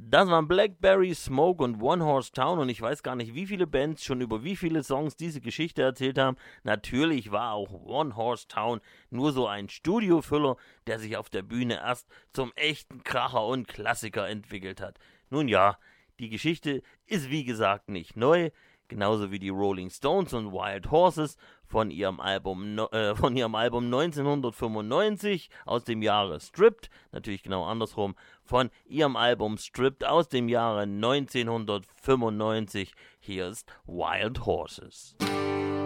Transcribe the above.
Das waren Blackberry Smoke und One Horse Town und ich weiß gar nicht, wie viele Bands schon über wie viele Songs diese Geschichte erzählt haben. Natürlich war auch One Horse Town nur so ein Studiofüller, der sich auf der Bühne erst zum echten Kracher und Klassiker entwickelt hat. Nun ja, die Geschichte ist wie gesagt nicht neu, genauso wie die Rolling Stones und Wild Horses von ihrem Album 1995 aus dem Jahre Stripped, natürlich genau andersrum, von ihrem Album Stripped aus dem Jahre 1995. Hier ist Wild Horses.